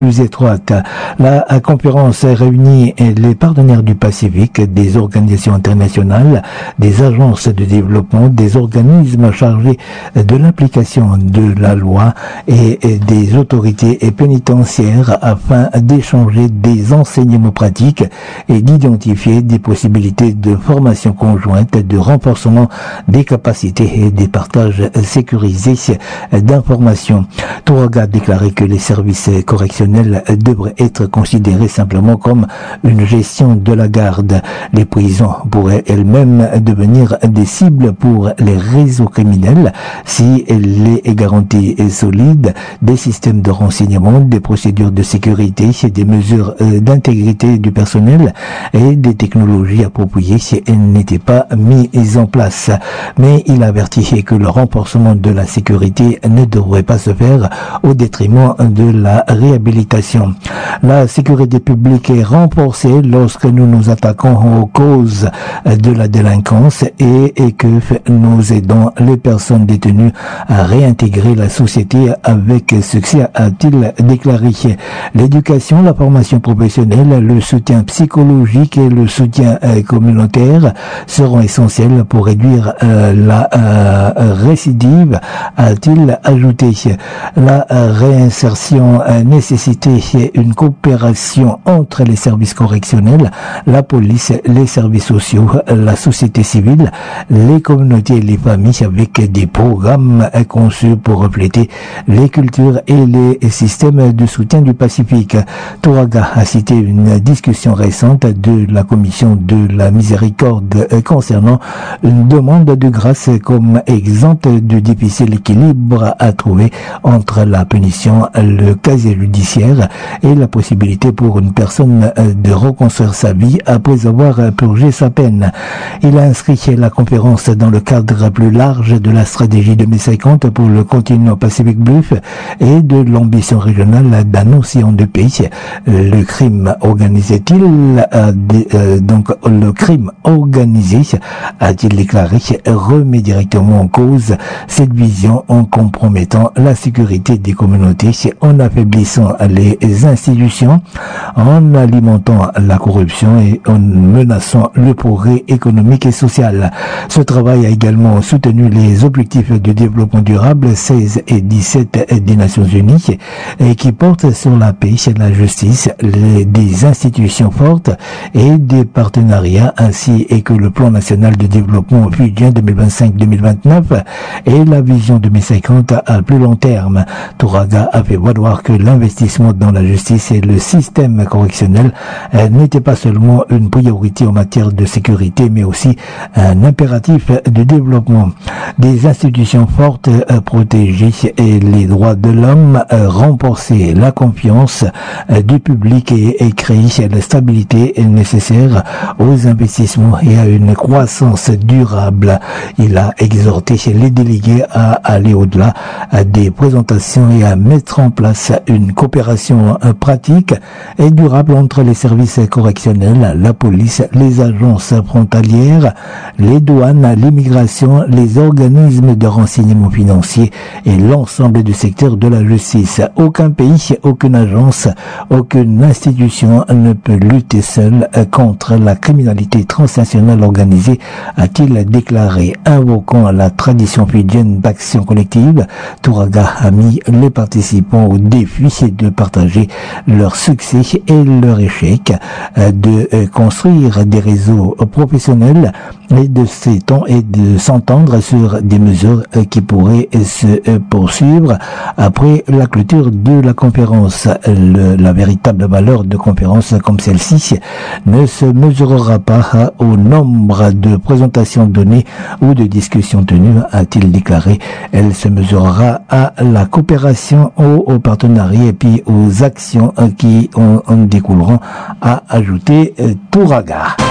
plus étroite. La conférence réunit les partenaires du Pacifique, des organisations internationales, des agences de développement, des organismes chargés de l'application de la loi et des autorités pénitentiaires afin d'échanger des enseignements pratiques et d'identifier des possibilités de formation conjointe, de renforcement des capacités et des partages sécurisés d'informations. Touraga a déclaré que les services correctionnels devrait être considéré simplement comme une gestion de la garde. Les prisons pourraient elles-mêmes devenir des cibles pour les réseaux criminels si les garanties solides, des systèmes de renseignement, des procédures de sécurité, des mesures d'intégrité du personnel et des technologies appropriées n'étaient pas mises en place. Mais il avertit que le renforcement de la sécurité ne devrait pas se faire au détriment de la réhabilitation. La sécurité publique est renforcée lorsque nous nous attaquons aux causes de la délinquance et que nous aidons les personnes détenues à réintégrer la société avec succès, a-t-il déclaré. L'éducation, la formation professionnelle, le soutien psychologique et le soutien communautaire seront essentiels pour réduire la récidive, a-t-il ajouté. La réinsertion nécessitait une coopération entre les services correctionnels, la police, les services sociaux, la société civile, les communautés et les familles avec des programmes conçus pour refléter les cultures et les systèmes de soutien du Pacifique. Touraga a cité une discussion récente de la Commission de la Miséricorde concernant une demande de grâce comme exemple de difficile équilibre à trouver entre la punition, le casier judiciaire et la possibilité pour une personne de reconstruire sa vie après avoir purgé sa peine. Il a inscrit la conférence dans le cadre plus large de la stratégie 2050 pour le continent Pacifique Bluff et de l'ambition régionale d'un océan de paix. Le crime organisé le crime organisé, a-t-il déclaré, remet directement en cause cette vision en compromettant la sécurité des communautés, en affaiblissant les institutions, en alimentant la corruption et en menaçant le progrès économique et social. Ce travail a également soutenu les objectifs de développement durable 16 et 17 des Nations Unies et qui portent sur la paix, la justice, des institutions fortes et des partenariats ainsi que le plan national de développement fidjien 2025-2029 et la vision 2050 à plus long terme. Touraga a fait valoir que l'investissement dans la justice et le système correctionnel n'était pas seulement une priorité en matière de sécurité, mais aussi un impératif de développement. Des institutions fortes protégées et les droits de l'homme renforcer la confiance du public et créer la stabilité nécessaire aux investissements et à une croissance durable. Il a exhorté les délégués à aller au-delà des présentations et à mettre en place une coopération pratique et durable entre les services correctionnels, la police, les agences frontalières, les douanes, l'immigration, les organismes de renseignement financier et l'ensemble du secteur de la justice. Aucun pays, aucune agence, aucune institution ne peut lutter seule contre la criminalité transnationale organisée, a-t-il déclaré. Invoquant la tradition fidjienne d'action collective, Touraga a mis les participants au défi de partager leur succès et leur échec, de construire des réseaux professionnels et de s'entendre sur des mesures qui pourraient se poursuivre après la clôture de la conférence. La véritable valeur de conférences comme celle-ci ne se mesurera pas au nombre de présentations données ou de discussions tenues, a-t-il déclaré. Elle se mesurera à la coopération, au partenariat et puis aux actions qui en découleront, a ajouté Touraga.